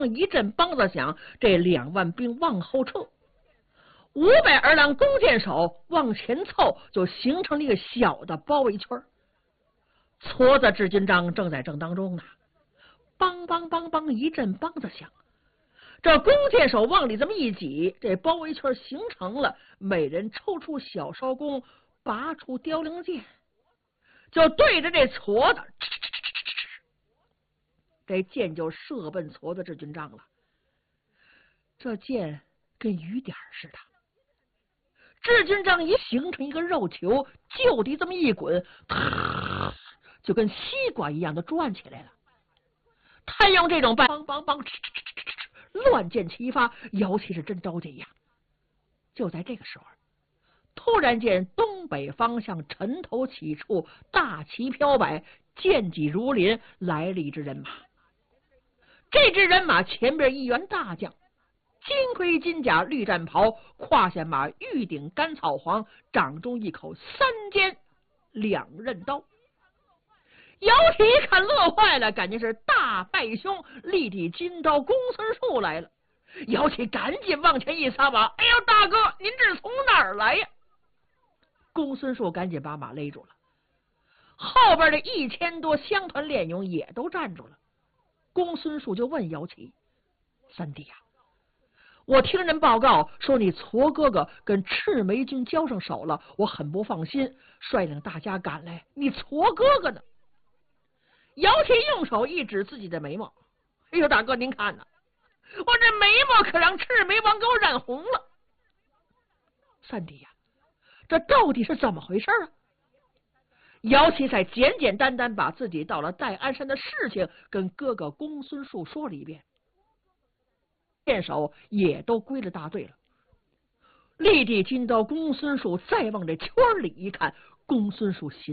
一阵梆子响，这2万兵往后撤，500儿郎弓箭手往前凑，就形成了一个小的包围圈。矬子智军章正在正当中呢，梆梆梆梆一阵梆子响，这弓箭手往里这么一挤，这包围圈形成了，每人抽出小烧弓，拔出凋零箭，就对着这矬子，这箭就射奔矬子智军章了。这箭跟雨点似的，智军章一形成一个肉球，就地这么一滚，就跟西瓜一样的转起来了。他用这种梆梆梆乱箭齐发，姚琦是真着急呀。就在这个时候，突然见东北方向尘头起处，大旗飘摆，剑戟如林，来了一支人马。这支人马前边一员大将，金盔金甲绿战袍，胯下马玉顶干草黄，掌中一口3尖2刃刀。姚琦一看乐坏了，感觉是大败兄立地金刀公孙述来了。姚琦赶紧往前一撒马，哎呦大哥，您这是从哪儿来呀？公孙述赶紧把马勒住了，后边的1000多乡团练勇也都站住了。公孙述就问姚琦：三弟呀，我听人报告说你矬哥哥跟赤眉军交上手了，我很不放心，率领大家赶来，你矬哥哥呢？姚琦用手一指自己的眉毛，哎呦大哥您看呐，我这眉毛可让赤眉王给我染红了。三弟呀，这到底是怎么回事啊？姚琦才简简单单把自己到了戴安山的事情跟哥哥公孙述说了一遍，箭手也都归了大队了。立地金刀公孙述再往这圈里一看，公孙述心